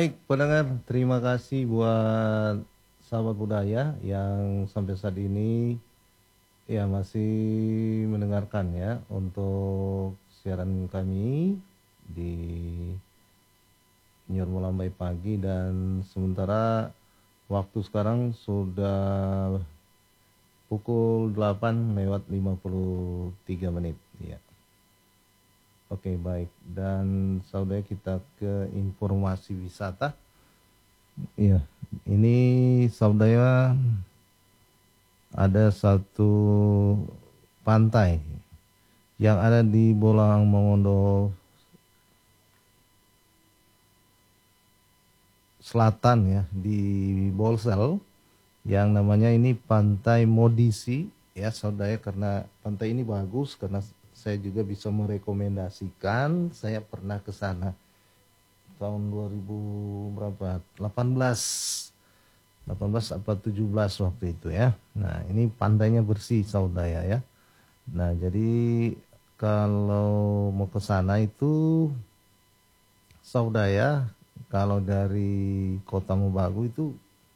Baik, pendengar, terima kasih buat sahabat budaya yang sampai saat ini ya masih mendengarkan ya untuk siaran kami di Nyor Melambai Pagi, dan sementara waktu sekarang sudah pukul 8:53 ya. Oke, baik. Dan saudara, kita ke informasi wisata. Iya, ini saudara, ada satu pantai yang ada di Bolang Mongondo Selatan ya, di Bolsel, yang namanya ini Pantai Modisi ya saudara, karena pantai ini bagus, karena saya juga bisa merekomendasikan. Saya pernah ke sana tahun 2000 berapa? 18 apa 17 waktu itu ya. Nah, ini pantainya bersih saudara ya. Nah, jadi kalau mau ke sana itu saudara, kalau dari Kota Mobagu itu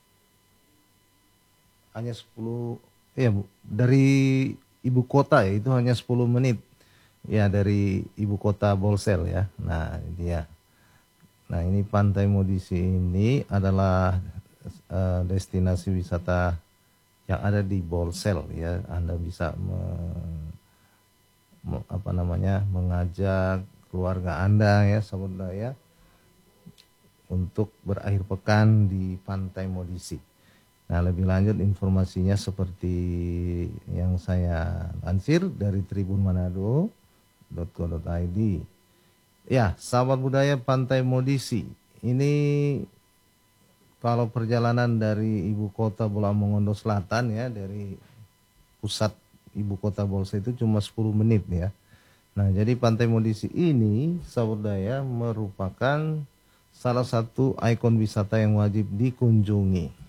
hanya 10 ya dari ibu kota ya, itu hanya 10 menit ya dari ibu kota Bolsel ya. Nah, dia. Nah, ini Pantai Modisi ini adalah destinasi wisata yang ada di Bolsel ya. Anda bisa mengajak keluarga Anda ya saudara ya untuk berakhir pekan di Pantai Modisi. Nah, lebih lanjut informasinya seperti yang saya lansir dari tribunmanado.co.id. Ya, sahabat budaya, Pantai Modisi ini kalau perjalanan dari ibu kota Bolang Mongondo Selatan ya, dari pusat ibu kota Bolsel itu cuma 10 menit ya. Nah, jadi Pantai Modisi ini sahabat budaya merupakan salah satu ikon wisata yang wajib dikunjungi.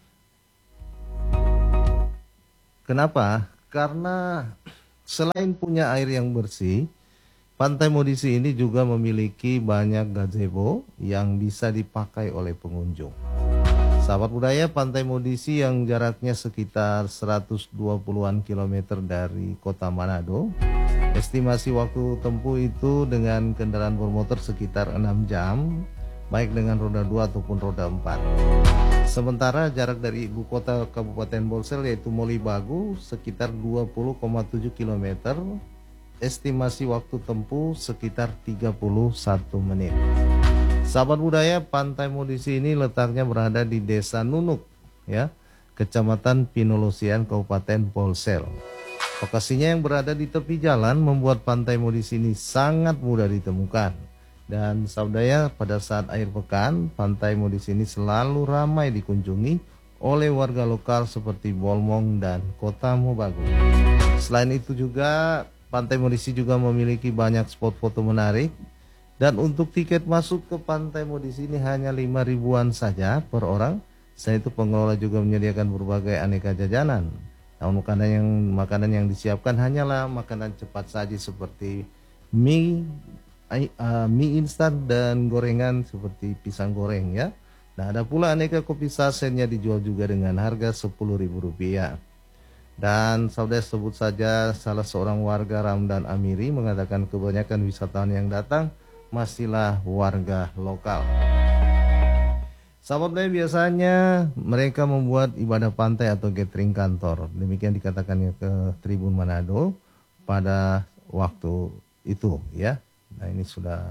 Kenapa? Karena selain punya air yang bersih, Pantai Modisi ini juga memiliki banyak gazebo yang bisa dipakai oleh pengunjung. Sahabat budaya, Pantai Modisi yang jaraknya sekitar 120-an kilometer dari kota Manado. Estimasi waktu tempuh itu dengan kendaraan bermotor sekitar 6 jam, baik dengan roda 2 ataupun roda 4. Sementara jarak dari ibu kota Kabupaten Bolsel yaitu Molibagu sekitar 20,7 km. Estimasi waktu tempuh sekitar 31 menit. Sahabat budaya, Pantai Modisi ini letaknya berada di Desa Nunuk ya, Kecamatan Pinolosian, Kabupaten Bolsel. Lokasinya yang berada di tepi jalan membuat Pantai Modisi ini sangat mudah ditemukan. Dan saudara, pada saat akhir pekan, Pantai Modisi ini selalu ramai dikunjungi oleh warga lokal seperti Bolmong dan Kota Mobagu. Selain itu juga, Pantai Modisi juga memiliki banyak spot foto menarik. Dan untuk tiket masuk ke Pantai Modisi ini hanya 5 ribuan saja per orang. Selain itu pengelola juga menyediakan berbagai aneka jajanan. Namun makanan yang disiapkan hanyalah makanan cepat saji seperti mie instan dan gorengan seperti pisang goreng ya. Nah, ada pula aneka kopi sasetnya dijual juga dengan harga Rp10.000. Dan saudara, sebut saja salah seorang warga, Ramdan Amiri, mengatakan kebanyakan wisatawan yang datang masihlah warga lokal. Sahabat biasanya mereka membuat ibadah pantai atau gathering kantor. Demikian dikatakannya ke Tribun Manado pada waktu itu ya. Nah, ini sudah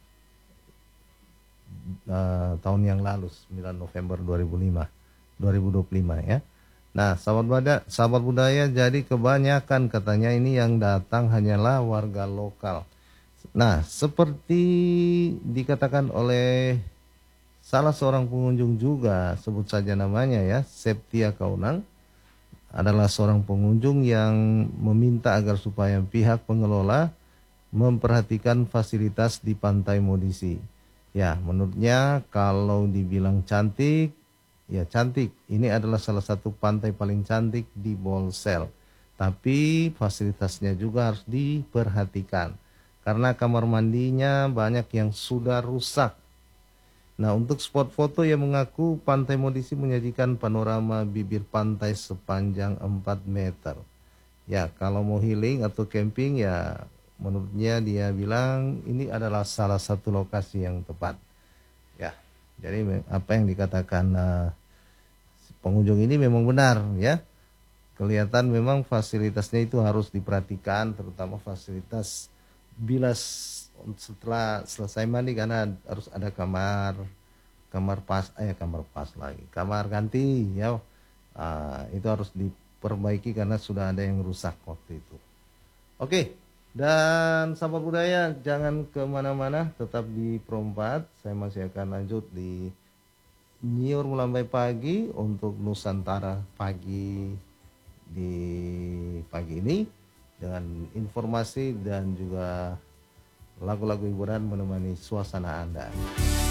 tahun yang lalu, 9 November 2025 ya. Nah, sahabat budaya, jadi kebanyakan katanya ini yang datang hanyalah warga lokal. Nah, seperti dikatakan oleh salah seorang pengunjung juga, sebut saja namanya ya, Septia Kaunang, adalah seorang pengunjung yang meminta agar supaya pihak pengelola memperhatikan fasilitas di Pantai Modisi. Ya, menurutnya kalau dibilang cantik, ya cantik. Ini adalah salah satu pantai paling cantik di Bolsel. Tapi fasilitasnya juga harus diperhatikan. Karena kamar mandinya banyak yang sudah rusak. Nah, untuk spot foto yang mengaku Pantai Modisi menyajikan panorama bibir pantai sepanjang 4 meter. Ya, kalau mau healing atau camping ya menurutnya dia bilang ini adalah salah satu lokasi yang tepat. Ya, jadi apa yang dikatakan si pengunjung ini memang benar ya. Kelihatan memang fasilitasnya itu harus diperhatikan, terutama fasilitas bilas setelah selesai mandi karena harus ada kamar pas lagi, kamar ganti ya. Itu harus diperbaiki karena sudah ada yang rusak waktu itu. Oke, dan sahabat budaya jangan kemana-mana, tetap di Perompat. Saya masih akan lanjut di Nyiur Melambai Pagi untuk Nusantara pagi di pagi ini dengan informasi dan juga lagu-lagu hiburan menemani suasana Anda.